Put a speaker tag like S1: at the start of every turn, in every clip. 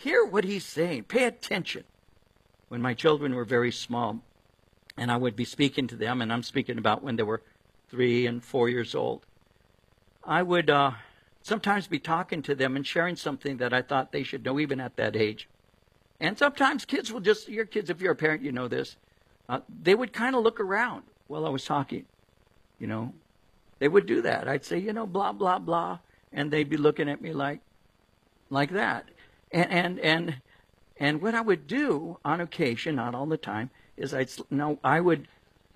S1: hear what he's saying. Pay attention. When my children were very small, and I would be speaking to them, and I'm speaking about when they were 3 and 4 years old, I would sometimes be talking to them and sharing something that I thought they should know even at that age. And sometimes kids will just, your kids, if you're a parent, you know this, they would kind of look around while I was talking, you know. They would do that. I'd say, you know, blah, blah, blah, and they'd be looking at me like that. And what I would do on occasion, not all the time, is I would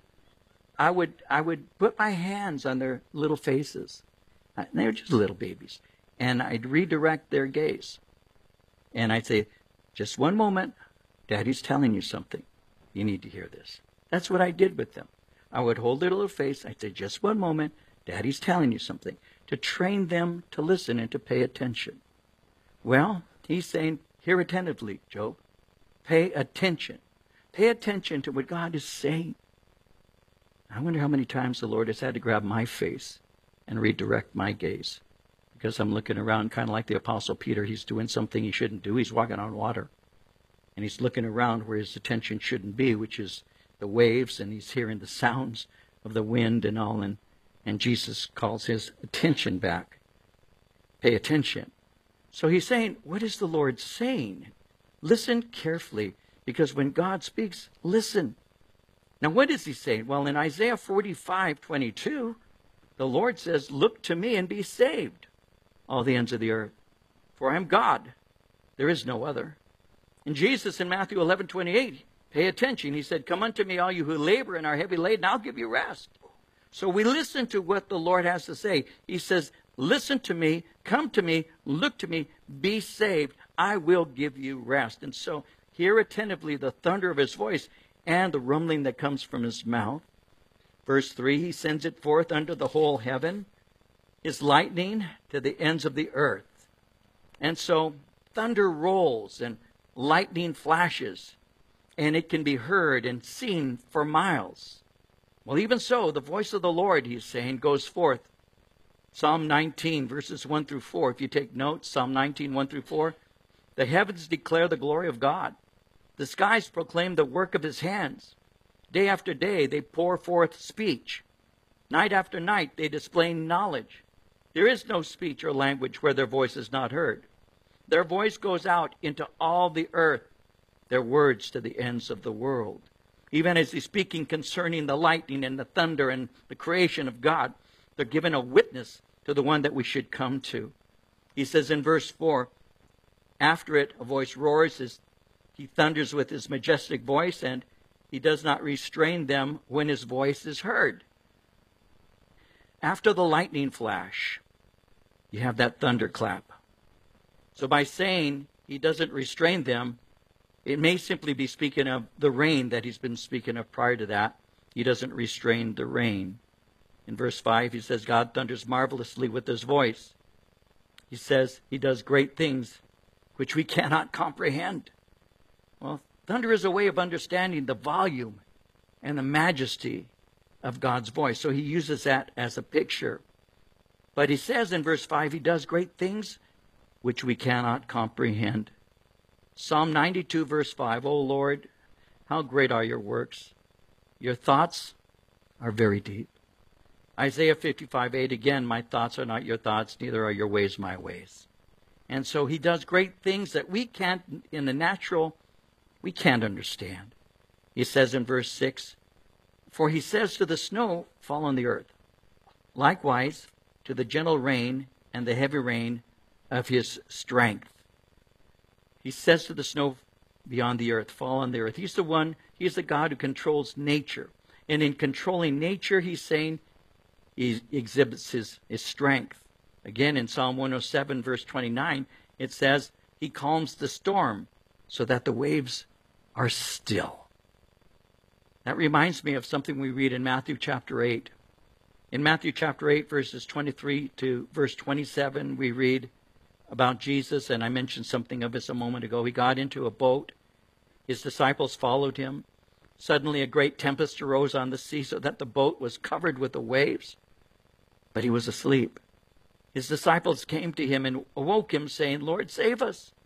S1: put my hands on their little faces. They were just little babies. And I'd redirect their gaze. And I'd say, just one moment, Daddy's telling you something. You need to hear this. That's what I did with them. I would hold their little face. I'd say, just one moment, Daddy's telling you something. To train them to listen and to pay attention. Well, he's saying, hear attentively, Job. Pay attention. Pay attention to what God is saying. I wonder how many times the Lord has had to grab my face and redirect my gaze. Because I'm looking around kind of like the Apostle Peter. He's doing something he shouldn't do. He's walking on water. And he's looking around where his attention shouldn't be, which is the waves, and he's hearing the sounds of the wind and all. And Jesus calls his attention back. Pay attention. So he's saying, what is the Lord saying? Listen carefully, because when God speaks, listen. Now, what is he saying? Well, in Isaiah 45:22, the Lord says, look to me and be saved, all the ends of the earth. For I am God. There is no other. And Jesus in Matthew 11:28, pay attention. He said, come unto me, all you who labor and are heavy laden, I'll give you rest. So we listen to what the Lord has to say. He says, listen to me, come to me, look to me, be saved. I will give you rest. And so hear attentively the thunder of his voice and the rumbling that comes from his mouth. Verse 3, he sends it forth unto the whole heaven, his lightning to the ends of the earth. And so thunder rolls and lightning flashes, and it can be heard and seen for miles. Well, even so, the voice of the Lord, he's saying, goes forth. Psalm 19, verses 1 through 4. If you take notes, Psalm 19, 1 through 4. The heavens declare the glory of God. The skies proclaim the work of his hands. Day after day they pour forth speech. Night after night they display knowledge. There is no speech or language where their voice is not heard. Their voice goes out into all the earth, their words to the ends of the world. Even as he's speaking concerning the lightning and the thunder and the creation of God, they're given a witness to the one that we should come to. He says in verse 4, after it a voice roars, he thunders with his majestic voice, and he does not restrain them when his voice is heard. After the lightning flash, you have that thunderclap. So by saying he doesn't restrain them, it may simply be speaking of the rain that he's been speaking of prior to that. He doesn't restrain the rain. In verse 5, he says, God thunders marvelously with his voice. He says he does great things which we cannot comprehend. Well, thunder is a way of understanding the volume and the majesty of God's voice. So he uses that as a picture. But he says in verse 5, he does great things which we cannot comprehend. Psalm 92, verse 5, O Lord, how great are your works. Your thoughts are very deep. Isaiah 55:8, again, my thoughts are not your thoughts, neither are your ways my ways. And so he does great things that we can't, in the natural, we can't understand. He says in verse 6, for he says to the snow, fall on the earth. Likewise, to the gentle rain and the heavy rain of his strength. He says to the snow beyond the earth, fall on the earth. He's the God who controls nature. And in controlling nature, he's saying he exhibits his strength. Again, in Psalm 107, verse 29, it says, he calms the storm so that the waves are still. That reminds me of something we read in Matthew chapter 8. In Matthew chapter 8, verses 23 to verse 27, we read about Jesus, and I mentioned something of this a moment ago. He got into a boat. His disciples followed him. Suddenly a great tempest arose on the sea so that the boat was covered with the waves, but he was asleep. His disciples came to him and awoke him, saying, Lord, save us.